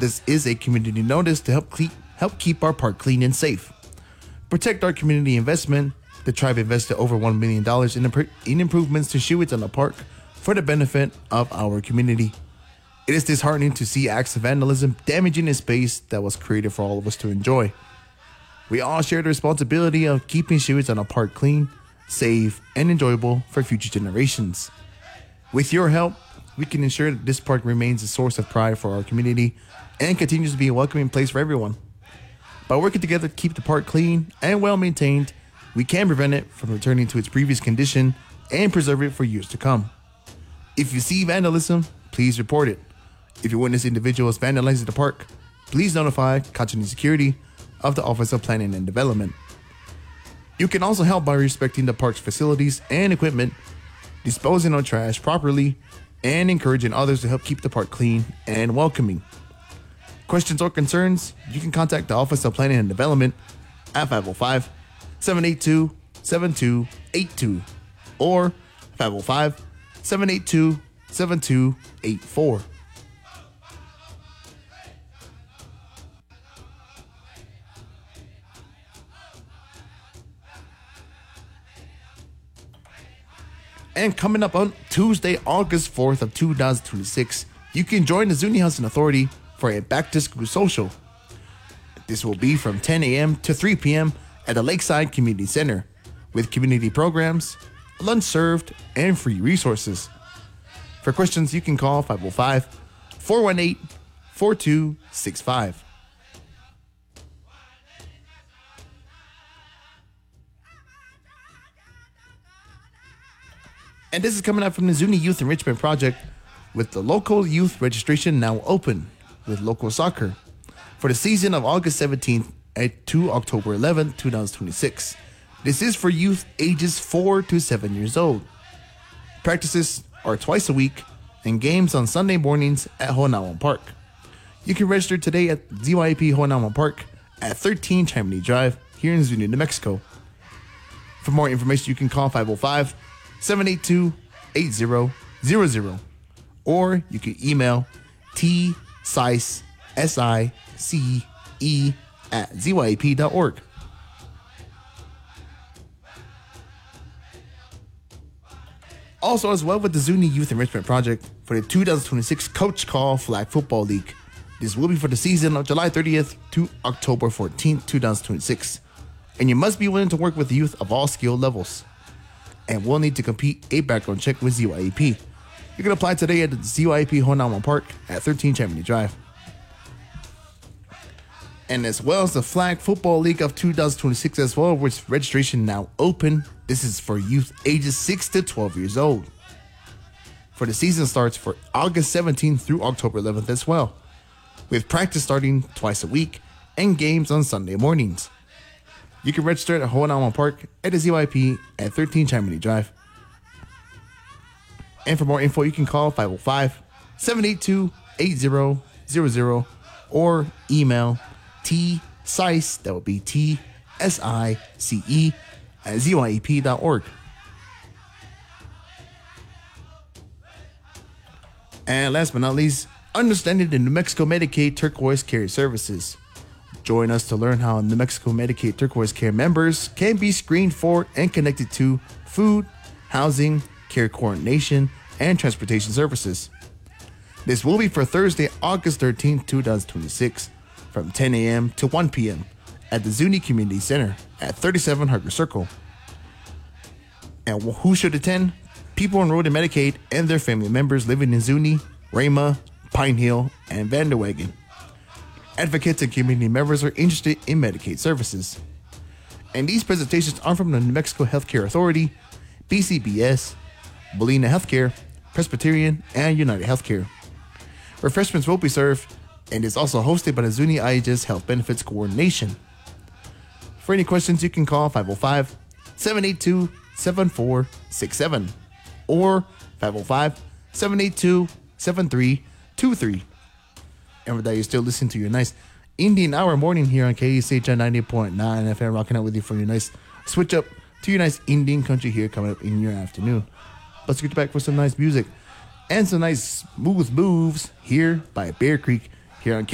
This is a community notice to help keep our park clean and safe. Protect our community investment. The tribe invested over $1 million in improvements to Shiwits on the park for the benefit of our community. It is disheartening to see acts of vandalism damaging a space that was created for all of us to enjoy. We all share the responsibility of keeping Shiwits on the park clean, safe, and enjoyable for future generations. With your help, we can ensure that this park remains a source of pride for our community and continues to be a welcoming place for everyone. By working together to keep the park clean and well maintained, we can prevent it from returning to its previous condition and preserve it for years to come. If you see vandalism, please report it. If you witness individuals vandalizing the park, please notify Kachini Security of the Office of Planning and Development. You can also help by respecting the park's facilities and equipment, disposing of trash properly, and encouraging others to help keep the park clean and welcoming. Questions or concerns, you can contact the Office of Planning and Development at 505-782-7282 or 505-782-7284. And coming up on Tuesday, August 4th of 2026, you can join the Zuni Housing Authority for a back-to-school social. This will be from 10 a.m. to 3 p.m. at the Lakeside Community Center, with community programs, lunch served, and free resources. For questions, you can call 505-418-4265. And this is coming up from the Zuni Youth Enrichment Project, with the local youth registration now open with local soccer for the season of August 17th to October 11th, 2026. This is for youth ages 4 to 7 years old. Practices are twice a week and games on Sunday mornings at Honawan Park. You can register today at ZYP Honawan Park at 13 Chimney Drive here in Zuni, New Mexico. For more information, you can call 505-782-8000 or you can email sice@zyap.org. Also, as well, with the Zuni Youth Enrichment Project for the 2026 Coach Call Flag Football League. This will be for the season of July 30th to October 14th, 2026. And you must be willing to work with youth of all skill levels. And will need to complete a background check with ZYAP. You can apply today at the ZYAP Honawan Park at 13 Chimney Drive. And as well as the Flag Football League of 2026 as well, with registration now open. This is for youth ages 6 to 12 years old. For the season starts for August 17th through October 11th as well, with practice starting twice a week and games on Sunday mornings. You can register at Honawan Park at the ZYP at 13 Chimney Drive. And for more info, you can call 505-782-8000 or email tsice, that would be TSICE, at ZYEP.org. And last but not least, understanding the New Mexico Medicaid Turquoise Care Services. Join us to learn how New Mexico Medicaid Turquoise Care members can be screened for and connected to food, housing, care coordination, and transportation services. This will be for Thursday, August 13th, 2026, from 10 a.m. to 1 p.m. at the Zuni Community Center at 37 Harker Circle. And who should attend? People enrolled in Medicaid and their family members living in Zuni, Rama, Pine Hill, and Vanderwagen. Advocates and community members are interested in Medicaid services. And these presentations are from the New Mexico Healthcare Authority, BCBS, Bolina Healthcare, Presbyterian, and United Healthcare. Refreshments will be served and is also hosted by the Zuni IHS Health Benefits Coordination. For any questions, you can call 505-782-7467 or 505-782-7323. And with that, you're still listening to your nice Indian Hour morning here on KSHI 90.9 FM, rocking out with you for your nice switch up to your nice Indian country here coming up in your afternoon. Let's get back for some nice music and some nice smooth moves here by Bear Creek here on